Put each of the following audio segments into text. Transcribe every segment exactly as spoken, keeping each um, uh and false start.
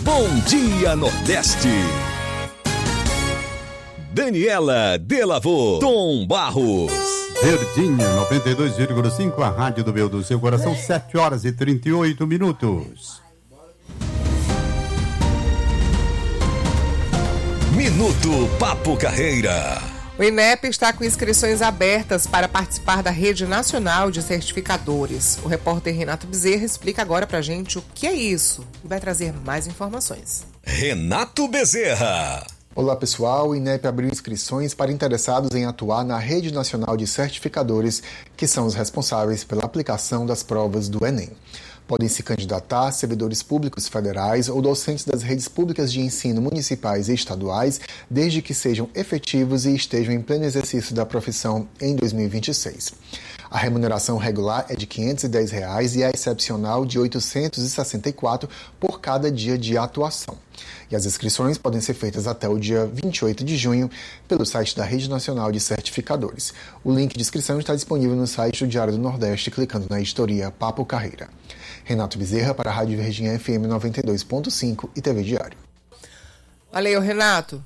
Bom Dia Nordeste. Daniela Delavô, Tom Barros. Verdinha, noventa e dois vírgula cinco, a rádio do meu, do seu coração, sete horas e trinta e oito minutos. Minuto Papo Carreira. O INEP está com inscrições abertas para participar da Rede Nacional de Certificadores. O repórter Renato Bezerra explica agora pra gente o que é isso e vai trazer mais informações. Renato Bezerra. Olá pessoal, o INEP abriu inscrições para interessados em atuar na Rede Nacional de Certificadores, que são os responsáveis pela aplicação das provas do Enem. Podem se candidatar servidores públicos federais ou docentes das redes públicas de ensino municipais e estaduais, desde que sejam efetivos e estejam em pleno exercício da profissão em dois mil e vinte e seis. A remuneração regular é de quinhentos e dez reais e a excepcional de oitocentos e sessenta e quatro reais por cada dia de atuação. E as inscrições podem ser feitas até o dia vinte e oito de junho pelo site da Rede Nacional de Certificadores. O link de inscrição está disponível no site do Diário do Nordeste, clicando na editoria Papo Carreira. Renato Bezerra para a Rádio Verdinha F M noventa e dois ponto cinco e T V Diário. Valeu, Renato.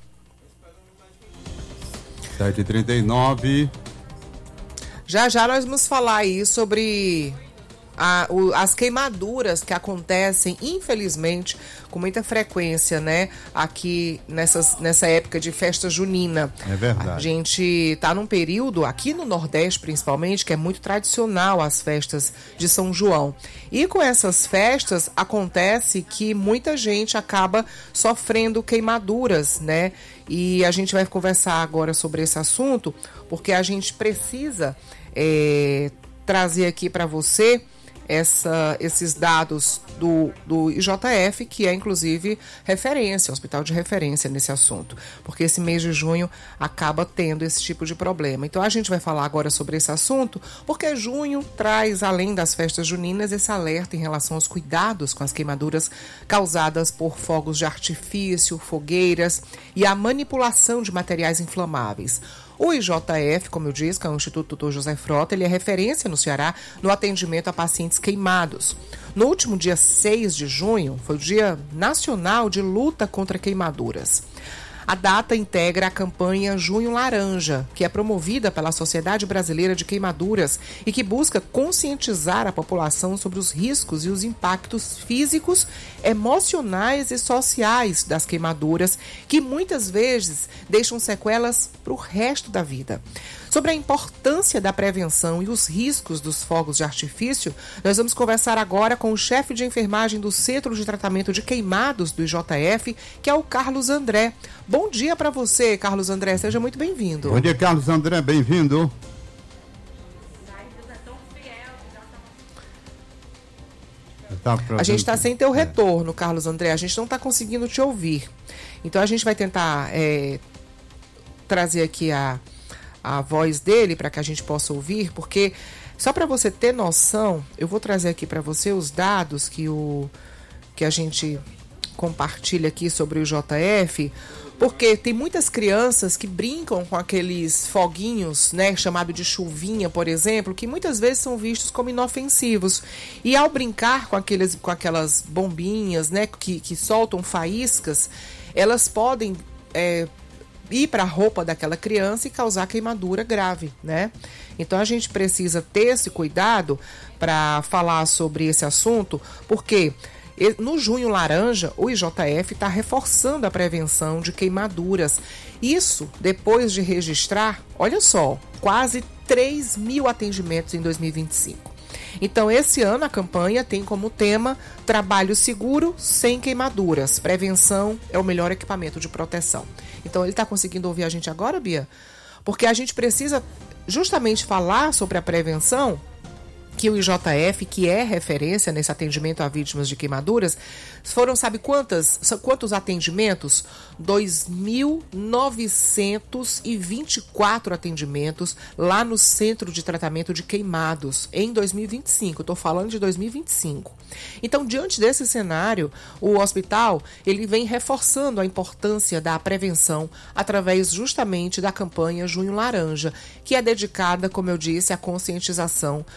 sete e trinta e nove. Já já nós vamos falar aí sobre a, o, as queimaduras que acontecem, infelizmente, com muita frequência, né? Aqui nessas, nessa época de festa junina. É verdade. A gente está num período, aqui no Nordeste principalmente, que é muito tradicional as festas de São João. E com essas festas, acontece que muita gente acaba sofrendo queimaduras, né? E a gente vai conversar agora sobre esse assunto, porque a gente precisa é, trazer aqui para você essa, esses dados do, do I J F, que é inclusive referência, hospital de referência nesse assunto, porque esse mês de junho acaba tendo esse tipo de problema. Então a gente vai falar agora sobre esse assunto, porque junho traz, além das festas juninas, esse alerta em relação aos cuidados com as queimaduras causadas por fogos de artifício, fogueiras e a manipulação de materiais inflamáveis. O I J F, como eu disse, que é o Instituto Doutor José Frota, ele é referência no Ceará no atendimento a pacientes queimados. No último dia seis de junho, foi o Dia Nacional de Luta contra Queimaduras. A data integra a campanha Junho Laranja, que é promovida pela Sociedade Brasileira de Queimaduras e que busca conscientizar a população sobre os riscos e os impactos físicos, emocionais e sociais das queimaduras, que muitas vezes deixam sequelas para o resto da vida. Sobre a importância da prevenção e os riscos dos fogos de artifício, nós vamos conversar agora com o chefe de enfermagem do Centro de Tratamento de Queimados do I J F, que é o Carlos André. Bom dia para você, Carlos André, seja muito bem-vindo. Bom dia, Carlos André, bem-vindo. A gente está sem teu retorno, Carlos André, a gente não está conseguindo te ouvir. Então a gente vai tentar é, trazer aqui a, a voz dele para que a gente possa ouvir, porque só para você ter noção, eu vou trazer aqui para você os dados que, o, que a gente compartilha aqui sobre o J F, porque tem muitas crianças que brincam com aqueles foguinhos, né, chamado de chuvinha, por exemplo, que muitas vezes são vistos como inofensivos. E ao brincar com, aqueles, com aquelas bombinhas, né, que, que soltam faíscas, elas podem é, ir para a roupa daquela criança e causar queimadura grave, né? Então a gente precisa ter esse cuidado para falar sobre esse assunto, porque no Junho Laranja, o I J F está reforçando a prevenção de queimaduras. Isso depois de registrar, olha só, quase três mil atendimentos em dois mil e vinte e cinco. Então, esse ano a campanha tem como tema Trabalho Seguro Sem Queimaduras. Prevenção é o melhor equipamento de proteção. Então, ele está conseguindo ouvir a gente agora, Bia? Porque a gente precisa justamente falar sobre a prevenção, que o I J F, que é referência nesse atendimento a vítimas de queimaduras, foram, sabe quantas, quantos atendimentos? dois mil novecentos e vinte e quatro atendimentos lá no Centro de Tratamento de Queimados em dois mil e vinte e cinco. Estou falando de dois mil e vinte e cinco. Então, diante desse cenário, o hospital ele vem reforçando a importância da prevenção através justamente da campanha Junho Laranja, que é dedicada, como eu disse, à conscientização sobre os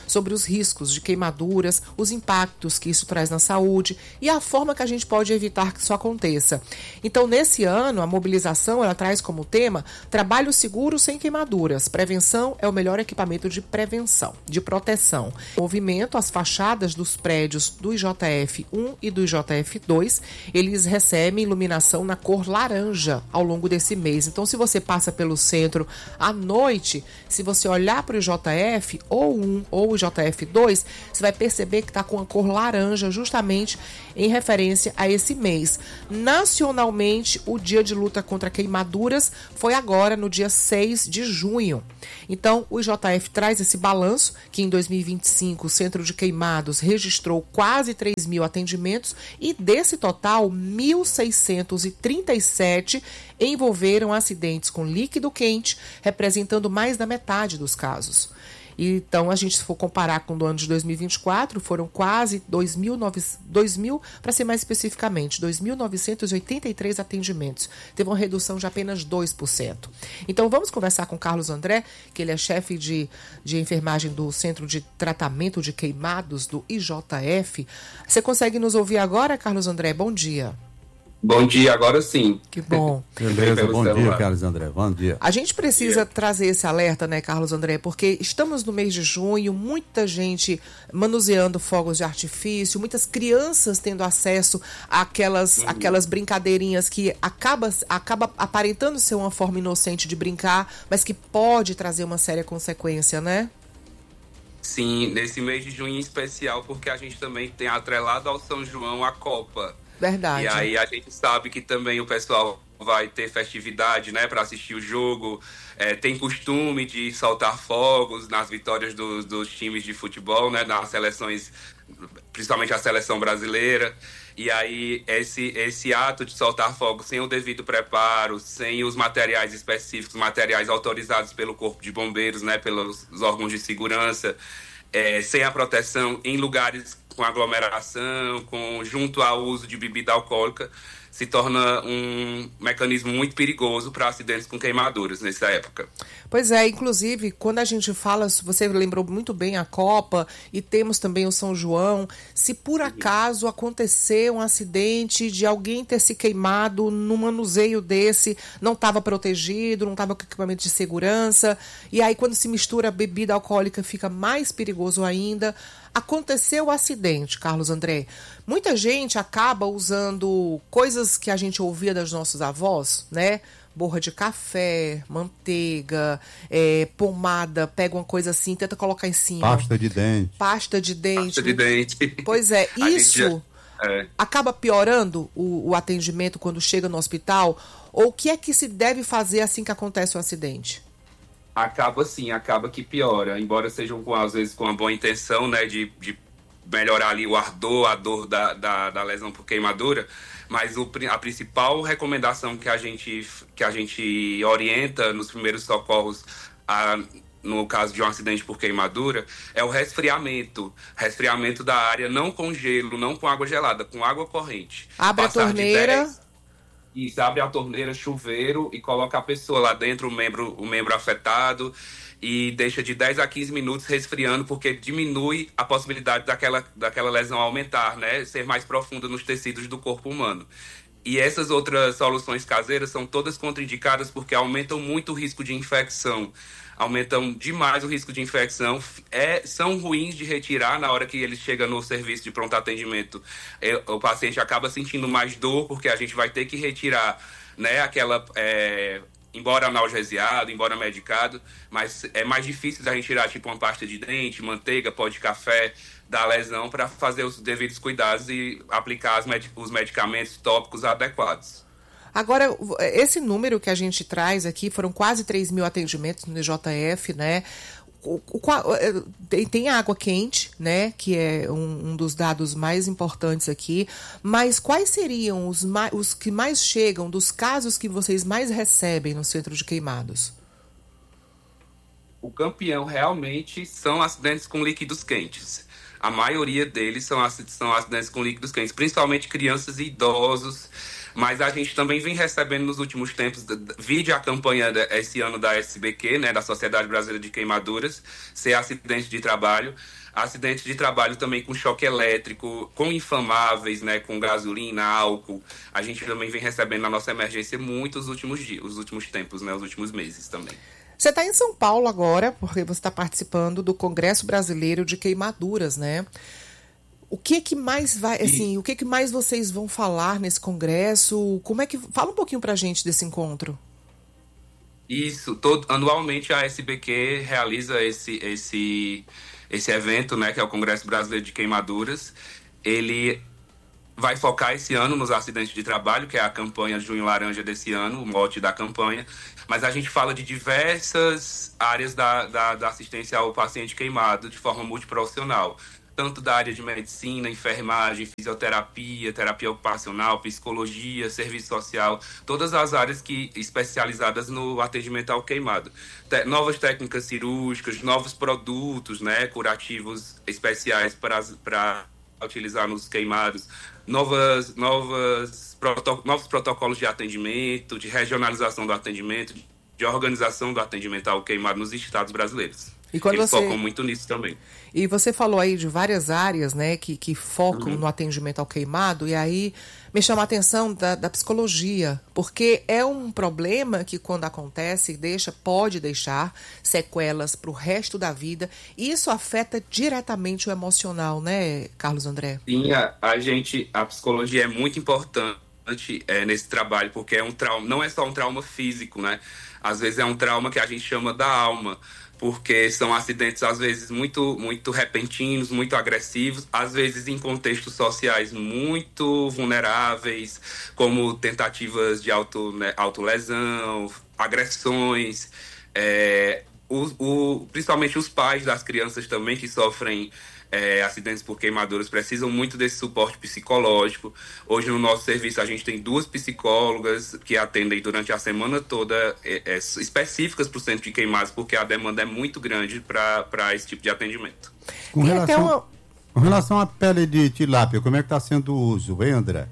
riscos de queimaduras, os impactos que isso traz na saúde e a forma que a gente pode evitar que isso aconteça. Então, nesse ano, a mobilização ela traz como tema trabalho seguro sem queimaduras. Prevenção é o melhor equipamento de prevenção, de proteção. O movimento, as fachadas dos prédios do I J F um e do I J F dois, eles recebem iluminação na cor laranja ao longo desse mês. Então, se você passa pelo centro à noite, se você olhar para o I J F ou um ou o I J F dois, você vai perceber que está com a cor laranja justamente em referência a esse mês. Nacionalmente, o dia de luta contra queimaduras foi agora no dia seis de junho. Então, o I J F traz esse balanço que em dois mil e vinte e cinco o Centro de Queimados registrou quase três mil atendimentos e desse total, mil seiscentos e trinta e sete envolveram acidentes com líquido quente, representando mais da metade dos casos. Então, a gente, se for comparar com o ano de dois mil e vinte e quatro, foram quase dois mil, para ser mais especificamente, dois mil novecentos e oitenta e três atendimentos. Teve uma redução de apenas dois por cento. Então, vamos conversar com o Carlos André, que ele é chefe de, de enfermagem do Centro de Tratamento de Queimados do I J F. Você consegue nos ouvir agora, Carlos André? Bom dia. Bom dia, agora sim. Que bom. Beleza, bom celular. Dia, Carlos André, bom dia. A gente precisa trazer esse alerta, né, Carlos André, porque estamos no mês de junho, muita gente manuseando fogos de artifício, muitas crianças tendo acesso àquelas, uhum. àquelas brincadeirinhas que acaba, acaba aparentando ser uma forma inocente de brincar, mas que pode trazer uma séria consequência, né? Sim, nesse mês de junho em especial, porque a gente também tem atrelado ao São João a Copa. Verdade. E aí a gente sabe que também o pessoal vai ter festividade, né, para assistir o jogo, é, tem costume de soltar fogos nas vitórias do, dos times de futebol, né, nas seleções, principalmente a seleção brasileira. E aí esse, esse ato de soltar fogos sem o devido preparo, sem os materiais específicos, materiais autorizados pelo Corpo de Bombeiros, né, pelos órgãos de segurança, é, sem a proteção em lugares com aglomeração, com, junto ao uso de bebida alcoólica, se torna um mecanismo muito perigoso para acidentes com queimaduras nessa época. Pois é, inclusive, quando a gente fala, você lembrou muito bem a Copa e temos também o São João, se por acaso acontecer um acidente de alguém ter se queimado num manuseio desse, não estava protegido, não estava com equipamento de segurança, e aí quando se mistura a bebida alcoólica fica mais perigoso ainda. Aconteceu o acidente, Carlos André. Muita gente acaba usando coisas que a gente ouvia das nossos avós, né? Borra de café, manteiga, é, pomada, pega uma coisa assim, tenta colocar em cima. Pasta de dente. Pasta de dente. Pasta de dente. Pois é, isso já, é. acaba piorando o, o atendimento quando chega no hospital? Ou o que é que se deve fazer assim que acontece um acidente? Acaba sim, acaba que piora, embora sejam com, às vezes com uma boa intenção, né, de, de melhorar ali o ardor, a dor da, da, da lesão por queimadura, mas o, a principal recomendação que a gente, que a gente orienta nos primeiros socorros, a, no caso de um acidente por queimadura, é o resfriamento, resfriamento da área, não com gelo, não com água gelada, com água corrente. Abre Passar a torneira... Isso, abre a torneira, chuveiro e coloca a pessoa lá dentro, o membro, o membro afetado, e deixa de dez a quinze minutos resfriando, porque diminui a possibilidade daquela, daquela lesão aumentar, né? Ser mais profunda nos tecidos do corpo humano. E essas outras soluções caseiras são todas contraindicadas porque aumentam muito o risco de infecção. Aumentam demais o risco de infecção, é, são ruins de retirar na hora que ele chega no serviço de pronto atendimento. É, o paciente acaba sentindo mais dor, porque a gente vai ter que retirar, né, aquela, é, embora analgesiado, embora medicado, mas é mais difícil da gente tirar tipo uma pasta de dente, manteiga, pó de café da lesão para fazer os devidos cuidados e aplicar as med- os medicamentos tópicos adequados. Agora, esse número que a gente traz aqui, foram quase três mil atendimentos no I J F, né? O, o, tem, tem água quente, né? Que é um, um dos dados mais importantes aqui. Mas quais seriam os, mais, os que mais chegam, dos casos que vocês mais recebem no Centro de Queimados? O campeão realmente são acidentes com líquidos quentes. A maioria deles são, são acidentes com líquidos quentes, principalmente crianças e idosos. Mas a gente também vem recebendo nos últimos tempos, vide a campanha esse ano da S B Q, né, da Sociedade Brasileira de Queimaduras, ser acidente de trabalho. Acidentes de trabalho também com choque elétrico, com inflamáveis, né, com gasolina, álcool. A gente também vem recebendo na nossa emergência muito os últimos dias, os últimos tempos, né, os últimos meses também. Você está em São Paulo agora, porque você está participando do Congresso Brasileiro de Queimaduras, né? O que que mais vai, assim, o que que mais vocês vão falar nesse congresso? Como é que fala um pouquinho pra gente desse encontro? Isso, todo, anualmente a S B Q realiza esse esse esse evento, né, que é o Congresso Brasileiro de Queimaduras. Ele vai focar esse ano nos acidentes de trabalho, que é a campanha Junho Laranja desse ano, o mote da campanha. Mas a gente fala de diversas áreas da, da, da assistência ao paciente queimado de forma multiprofissional. Tanto da área de medicina, enfermagem, fisioterapia, terapia ocupacional, psicologia, serviço social, todas as áreas que especializadas no atendimento ao queimado. Te, novas técnicas cirúrgicas, novos produtos, né, curativos especiais para, para utilizar nos queimados, novas, novas proto, novos protocolos de atendimento, de regionalização do atendimento, de organização do atendimento ao queimado nos estados brasileiros. E quando Eles você... focam muito nisso também. E você falou aí de várias áreas, né, que, que focam uhum. no atendimento ao queimado, e aí me chama a atenção da, da psicologia, porque é um problema que quando acontece, deixa, pode deixar sequelas para o resto da vida, e isso afeta diretamente o emocional, né, Carlos André? Sim, a, a gente, a psicologia é muito importante é, nesse trabalho, porque é um trauma, não é só um trauma físico, né? Às vezes é um trauma que a gente chama da alma, porque são acidentes, às vezes, muito, muito repentinos, muito agressivos, às vezes em contextos sociais muito vulneráveis, como tentativas de auto, né, autolesão, agressões, é, o, o, principalmente os pais das crianças também que sofrem É, acidentes por queimaduras precisam muito desse suporte psicológico. Hoje no nosso serviço a gente tem duas psicólogas que atendem durante a semana toda, é, é, específicas para o centro de queimados, porque a demanda é muito grande para esse tipo de atendimento. Com relação, uma... com relação à pele de tilápia, como é que está sendo o uso, hein, André?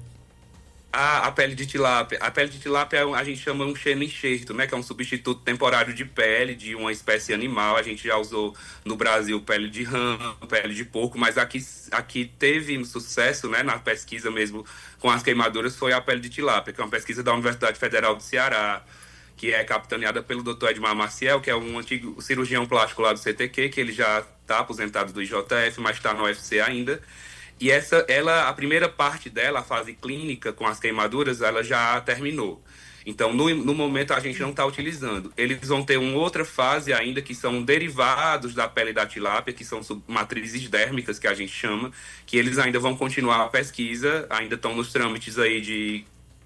A, a pele de tilápia. A pele de tilápia a gente chama um xeno-enxerto, né? Que é um substituto temporário de pele de uma espécie animal. A gente já usou no Brasil pele de rã, pele de porco, mas aqui, aqui teve sucesso, né, na pesquisa mesmo com as queimaduras, foi a pele de tilápia, que é uma pesquisa da Universidade Federal do Ceará, que é capitaneada pelo doutor Edmar Maciel, que é um antigo cirurgião plástico lá do C T Q, que ele já está aposentado do I J F, mas está no U F C ainda. E essa, ela, a primeira parte dela, a fase clínica com as queimaduras, ela já terminou. Então, no, no momento, a gente não está utilizando. Eles vão ter uma outra fase ainda, que são derivados da pele da tilápia, que são matrizes dérmicas, que a gente chama, que eles ainda vão continuar a pesquisa, ainda estão nos trâmites aí de,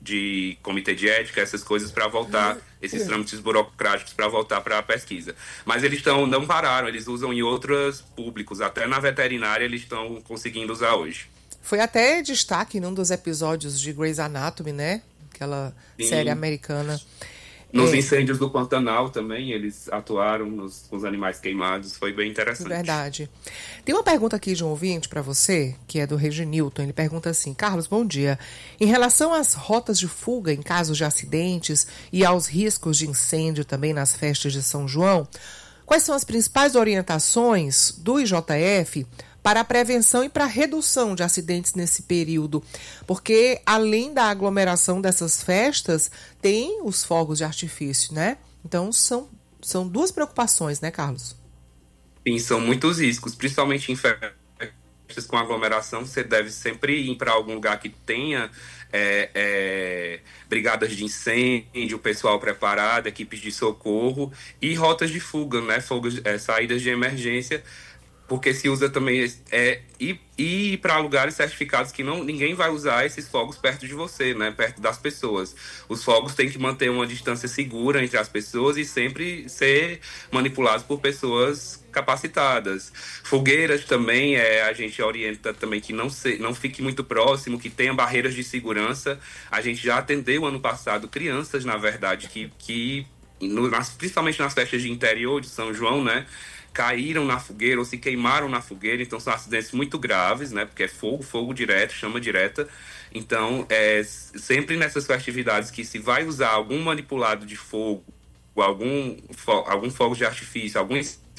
de comitê de ética, essas coisas para voltar, esses trâmites burocráticos para voltar para a pesquisa. Mas eles estão, não pararam, eles usam em outros públicos, até na veterinária eles estão conseguindo usar hoje. Foi até destaque num dos episódios de Grey's Anatomy, né? Aquela Sim. série americana. Nos é... incêndios do Pantanal também, eles atuaram nos, com os animais queimados, foi bem interessante. Verdade. Tem uma pergunta aqui de um ouvinte para você, que é do Reginilton. Ele pergunta assim: Carlos, bom dia. Em relação às rotas de fuga em casos de acidentes e aos riscos de incêndio também nas festas de São João, quais são as principais orientações do I J F para a prevenção e para a redução de acidentes nesse período? Porque, além da aglomeração dessas festas, tem os fogos de artifício, né? Então, são, são duas preocupações, né, Carlos? Sim, são muitos riscos, principalmente em festas com aglomeração. Você deve sempre ir para algum lugar que tenha é, é, brigadas de incêndio, pessoal preparado, equipes de socorro e rotas de fuga, né? Fogos, é, saídas de emergência, porque se usa também é, ir, ir para lugares certificados que não, ninguém vai usar esses fogos perto de você, né, perto das pessoas. Os fogos têm que manter uma distância segura entre as pessoas e sempre ser manipulados por pessoas capacitadas. Fogueiras também, é, a gente orienta também que não, se, não fique muito próximo, que tenha barreiras de segurança. A gente já atendeu ano passado crianças, na verdade, que, que no, nas, principalmente nas festas de interior de São João, né, caíram na fogueira ou se queimaram na fogueira. Então são acidentes muito graves, né? Porque é fogo, fogo direto, chama direta. Então, é, sempre nessas festividades que se vai usar algum manipulado de fogo, algum, algum fogo de artifício, algum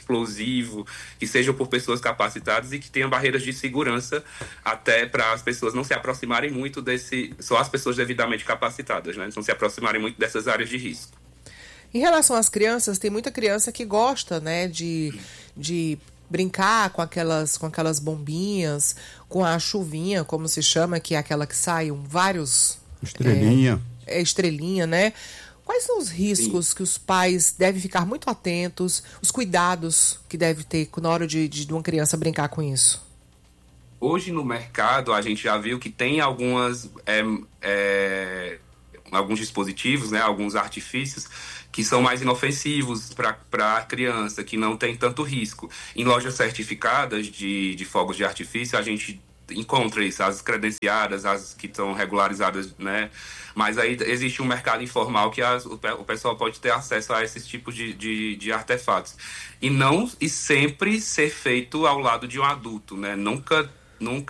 explosivo, que sejam por pessoas capacitadas e que tenham barreiras de segurança até para as pessoas não se aproximarem muito desse... Só as pessoas devidamente capacitadas, né? Não se aproximarem muito dessas áreas de risco. Em relação às crianças, tem muita criança que gosta, né, de, de brincar com aquelas, com aquelas bombinhas, com a chuvinha, como se chama, que é aquela que sai um, vários... Estrelinha. É, é estrelinha, né? Quais são os riscos Sim. que os pais devem ficar muito atentos, os cuidados que devem ter na hora de, de uma criança brincar com isso? Hoje no mercado a gente já viu que tem algumas... É, é, alguns dispositivos, né, alguns artifícios que são mais inofensivos para a criança, que não tem tanto risco. Em lojas certificadas de, de fogos de artifício, a gente encontra isso, as credenciadas, as que estão regularizadas, né? Mas aí existe um mercado informal que as, o, o pessoal pode ter acesso a esses tipos de, de, de artefatos. E não e sempre ser feito ao lado de um adulto, né? Nunca... Nunca